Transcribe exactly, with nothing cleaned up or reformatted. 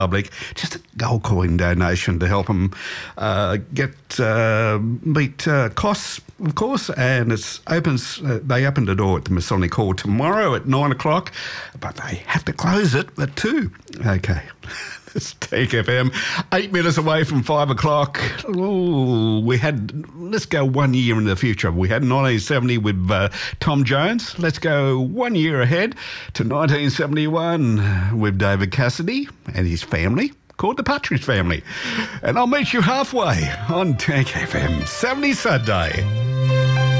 public, just a gold coin donation to help them uh, get uh, meet uh, costs, of course. And it's opens. Uh, they open the door at the Masonic Hall tomorrow at nine o'clock, but they have to close it at two. Okay. It's Take F M, eight minutes away from five o'clock. Ooh, we had, let's go one year in the future. We had nineteen seventy with uh, Tom Jones. Let's go one year ahead to nineteen seventy-one with David Cassidy and his family, called the Partridge Family. And I'll meet you halfway on Take F M, seventy Sunday.